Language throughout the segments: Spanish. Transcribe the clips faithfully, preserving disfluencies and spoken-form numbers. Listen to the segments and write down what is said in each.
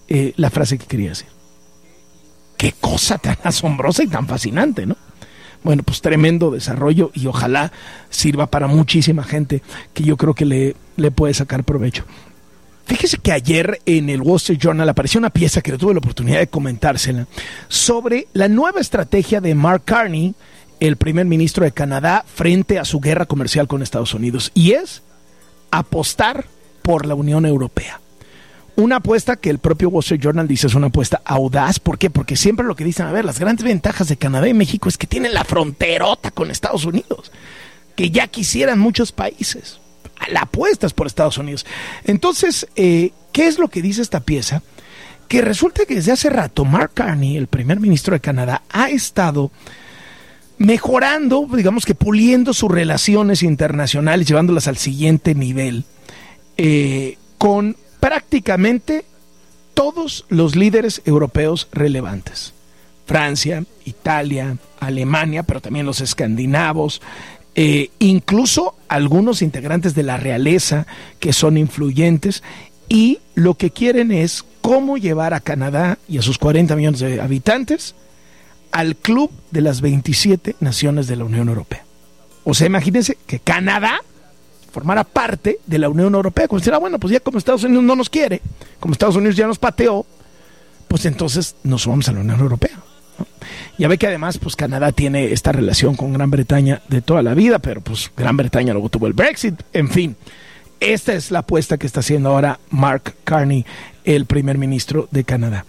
eh, la frase que quería decir. Qué cosa tan asombrosa y tan fascinante, ¿no? Bueno, pues tremendo desarrollo y ojalá sirva para muchísima gente que yo creo que le, le puede sacar provecho. Fíjese que ayer en el Wall Street Journal apareció una pieza que tuve la oportunidad de comentársela sobre la nueva estrategia de Mark Carney, el primer ministro de Canadá, frente a su guerra comercial con Estados Unidos, y es apostar por la Unión Europea. Una apuesta que el propio Wall Street Journal dice es una apuesta audaz. ¿Por qué? Porque siempre lo que dicen, a ver, las grandes ventajas de Canadá y México es que tienen la fronterota con Estados Unidos, que ya quisieran muchos países. La apuesta es por Estados Unidos. Entonces, eh, ¿qué es lo que dice esta pieza? Que resulta que desde hace rato Mark Carney, el primer ministro de Canadá, ha estado mejorando, digamos que puliendo sus relaciones internacionales, llevándolas al siguiente nivel, eh, con prácticamente todos los líderes europeos relevantes. Francia, Italia, Alemania, pero también los escandinavos, eh, incluso algunos integrantes de la realeza que son influyentes, y lo que quieren es cómo llevar a Canadá y a sus cuarenta millones de habitantes al club de las veintisiete naciones de la Unión Europea. O sea, imagínense que Canadá formara parte de la Unión Europea. Como decir, ah, bueno, pues ya como Estados Unidos no nos quiere, como Estados Unidos ya nos pateó, pues entonces nos vamos a la Unión Europea, ¿no? Ya ve que además, pues Canadá tiene esta relación con Gran Bretaña de toda la vida, pero pues Gran Bretaña luego tuvo el Brexit, en fin. Esta es la apuesta que está haciendo ahora Mark Carney, el primer ministro de Canadá.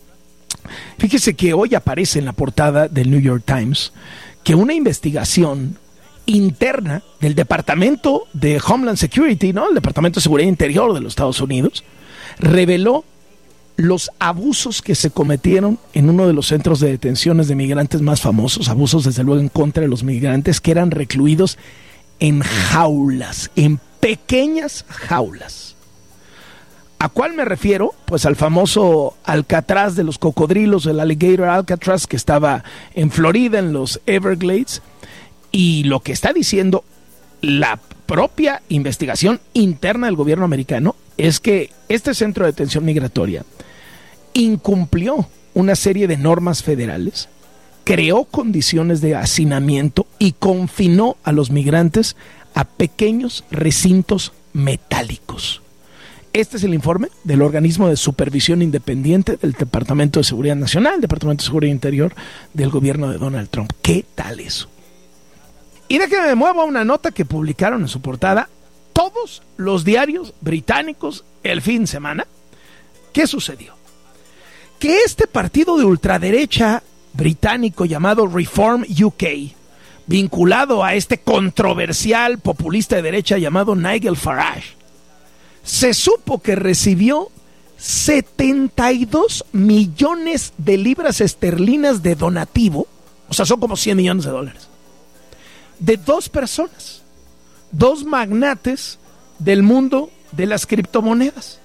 Fíjese que hoy aparece en la portada del New York Times que una investigación interna del Departamento de Homeland Security, ¿no? El Departamento de Seguridad Interior de los Estados Unidos, reveló los abusos que se cometieron en uno de los centros de detenciones de migrantes más famosos, abusos desde luego en contra de los migrantes, que eran recluidos en jaulas, en pequeñas jaulas. ¿A cuál me refiero? Pues al famoso Alcatraz de los cocodrilos, el Alligator Alcatraz, que estaba en Florida, en los Everglades. Y lo que está diciendo la propia investigación interna del gobierno americano es que este centro de detención migratoria incumplió una serie de normas federales, creó condiciones de hacinamiento y confinó a los migrantes a pequeños recintos metálicos. Este es el informe del organismo de supervisión independiente del Departamento de Seguridad Nacional, Departamento de Seguridad Interior del gobierno de Donald Trump. ¿Qué tal eso? Y déjenme me muevo a una nota que publicaron en su portada todos los diarios británicos el fin de semana. ¿Qué sucedió? Que este partido de ultraderecha británico llamado Reform U K, vinculado a este controversial populista de derecha llamado Nigel Farage, se supo que recibió setenta y dos millones de libras esterlinas de donativo, o sea, son como cien millones de dólares, de dos personas, dos magnates del mundo de las criptomonedas.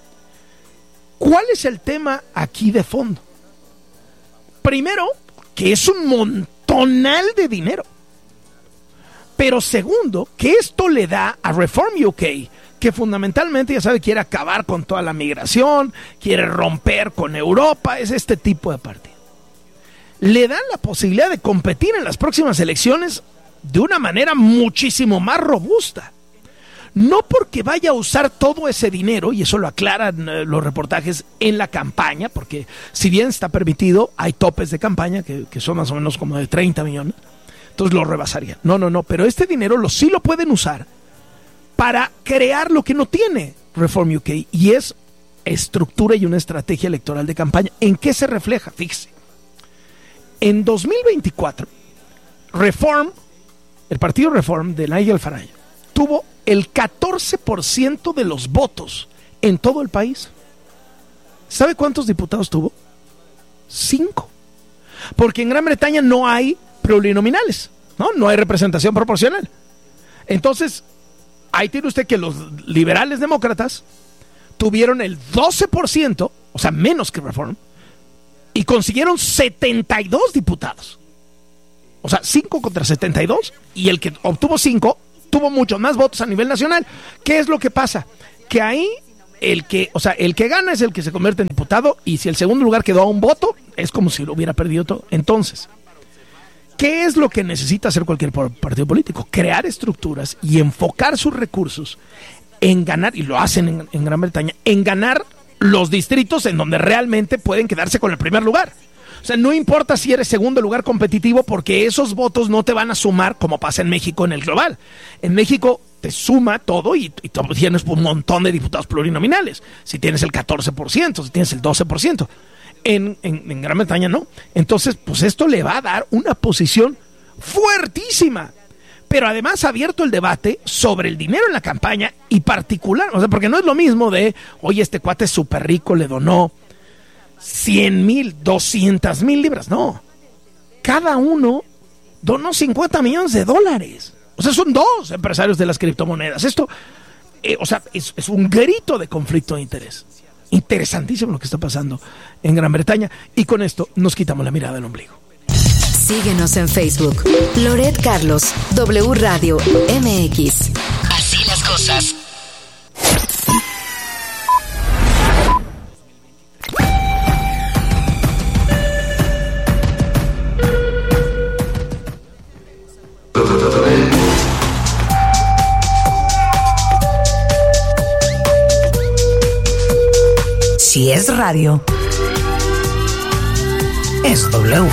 ¿Cuál es el tema aquí de fondo? Primero, que es un montonal de dinero. Pero segundo, que esto le da a Reform U K, que fundamentalmente, ya sabe, quiere acabar con toda la migración, quiere romper con Europa, es este tipo de partido. Le dan la posibilidad de competir en las próximas elecciones de una manera muchísimo más robusta. No porque vaya a usar todo ese dinero, y eso lo aclaran eh, los reportajes, en la campaña, porque si bien está permitido, hay topes de campaña que, que son más o menos como de treinta millones, entonces lo rebasarían. No, no, no, pero este dinero lo, sí lo pueden usar para crear lo que no tiene Reform U K, y es estructura y una estrategia electoral de campaña. ¿En qué se refleja? Fíjese. En dos mil veinticuatro, Reform, el partido Reform de Nigel Farage, tuvo el catorce por ciento de los votos en todo el país. ¿Sabe cuántos diputados tuvo? Cinco. Porque en Gran Bretaña no hay plurinominales, ¿no? No hay representación proporcional. Entonces, ahí tiene usted que los liberales demócratas tuvieron el doce por ciento, o sea, menos que Reform, y consiguieron setenta y dos diputados. O sea, cinco contra setenta y dos, y el que obtuvo cinco tuvo muchos más votos a nivel nacional. ¿Qué es lo que pasa? Que ahí el que, o sea, el que gana es el que se convierte en diputado, y si el segundo lugar quedó a un voto, es como si lo hubiera perdido todo. Entonces, ¿qué es lo que necesita hacer cualquier partido político? Crear estructuras y enfocar sus recursos en ganar, y lo hacen en, en Gran Bretaña, en ganar los distritos en donde realmente pueden quedarse con el primer lugar. O sea, no importa si eres segundo lugar competitivo, porque esos votos no te van a sumar como pasa en México en el global. En México te suma todo y, y tienes un montón de diputados plurinominales. Si tienes el catorce por ciento, si tienes el doce por ciento. En, en, en Gran Bretaña no. Entonces, pues esto le va a dar una posición fuertísima. Pero además ha abierto el debate sobre el dinero en la campaña y particular. O sea, porque no es lo mismo de, oye, este cuate es súper rico, le donó cien mil, doscientas mil libras. No. Cada uno donó cincuenta millones de dólares. O sea, son dos empresarios de las criptomonedas. Esto, eh, o sea, es, es un grito de conflicto de interés. Interesantísimo lo que está pasando en Gran Bretaña. Y con esto nos quitamos la mirada del ombligo. Síguenos en Facebook. Loret Carlos, W Radio M X. Así las cosas. Si es radio, es W.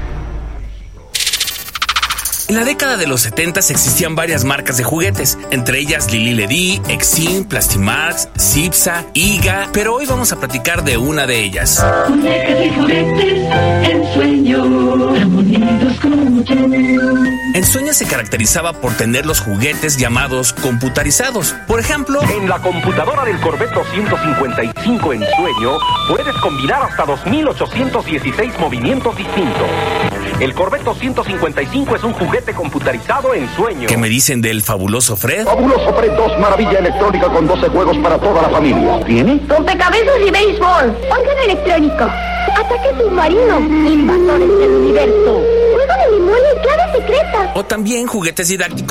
En la década de los setentas existían varias marcas de juguetes, entre ellas Lili Ledy, Exim, Plastimax, Cipsa, Iga, pero hoy vamos a platicar de una de ellas. Muñecas y juguetes, Ensueño, tan bonitos como yo. Ensueño se caracterizaba por tener los juguetes llamados computarizados. Por ejemplo, en la computadora del Corvette doscientos cincuenta y cinco Ensueño puedes combinar hasta dos mil ochocientos dieciséis movimientos distintos. El Corvette doscientos cincuenta y cinco es un juguete computarizado Ensueño. ¿Qué me dicen del fabuloso Fred? Fabuloso Fred dos, maravilla electrónica con doce juegos para toda la familia. ¿Tiene? Rompecabezas y béisbol. Órgano electrónico. Ataque submarino. Invasores del universo. Juego de memoria y clave secreta. O también juguetes didácticos